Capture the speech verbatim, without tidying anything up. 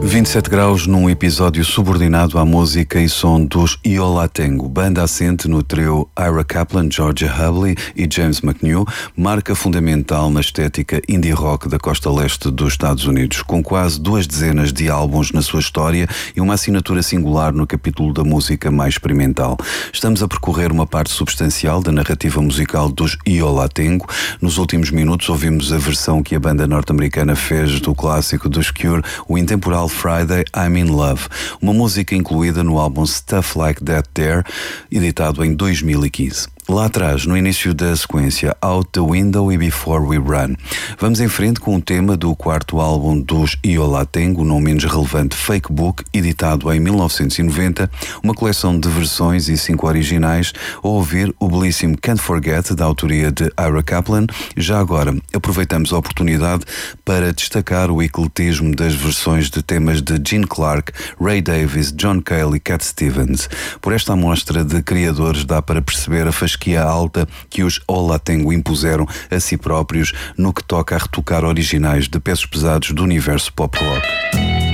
vinte e sete graus num episódio subordinado à música e som dos Yo La Tengo, banda assente no trio Ira Kaplan, Georgia Hubley e James McNew, marca fundamental na estética indie rock da costa leste dos Estados Unidos, com quase duas dezenas de álbuns na sua história e uma assinatura singular no capítulo da música mais experimental. Estamos a percorrer uma parte substancial da narrativa musical dos Yo La Tengo. Nos últimos minutos ouvimos a versão que a banda norte-americana fez do clássico dos Cure, o intemporal Friday, I'm in Love, uma música incluída no álbum Stuff Like That There, editado em dois mil e quinze. Lá atrás, no início da sequência Out the Window e Before We Run. Vamos em frente com o tema do quarto álbum dos Yo La Tengo, não menos relevante Fake Book, editado em mil novecentos e noventa, uma coleção de versões e cinco originais, a ouvir o belíssimo Can't Forget, da autoria de Ira Kaplan. Já agora, aproveitamos a oportunidade para destacar o ecletismo das versões de temas de Gene Clark, Ray Davies, John Cale e Cat Stevens. Por esta amostra de criadores dá para perceber a fasquia alta que os Yo La Tengo impuseram a si próprios no que toca a retocar originais de pesos pesados do universo pop rock.